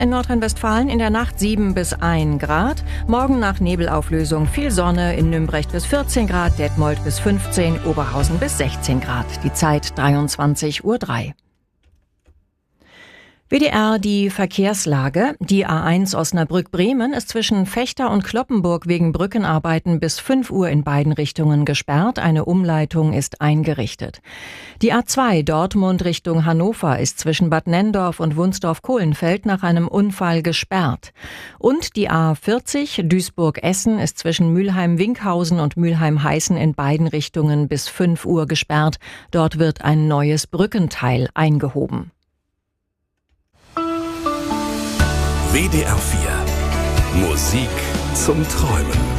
In Nordrhein-Westfalen in der Nacht 7 bis 1 Grad. Morgen nach Nebelauflösung viel Sonne, in Nümbrecht bis 14 Grad, Detmold bis 15, Oberhausen bis 16 Grad. Die Zeit 23:03 Uhr. WDR, die Verkehrslage. Die A1 Osnabrück-Bremen ist zwischen Vechta und Cloppenburg wegen Brückenarbeiten bis 5 Uhr in beiden Richtungen gesperrt. Eine Umleitung ist eingerichtet. Die A2 Dortmund Richtung Hannover ist zwischen Bad Nenndorf und Wunsdorf-Kohlenfeld nach einem Unfall gesperrt. Und die A40 Duisburg-Essen ist zwischen Mülheim-Winkhausen und Mülheim-Heißen in beiden Richtungen bis 5 Uhr gesperrt. Dort wird ein neues Brückenteil eingehoben. WDR 4 Musik zum Träumen.